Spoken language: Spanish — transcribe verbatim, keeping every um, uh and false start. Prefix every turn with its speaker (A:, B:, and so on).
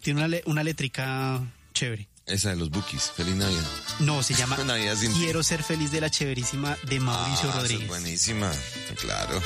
A: tiene una, le- una letrica chévere.
B: Esa de los Bookies. Feliz Navidad.
A: No, se llama
B: Navidad sin ti.
A: Quiero ser feliz de la chéverísima de Mauricio
B: Ah, esa es
A: Rodríguez.
B: buenísima. Claro.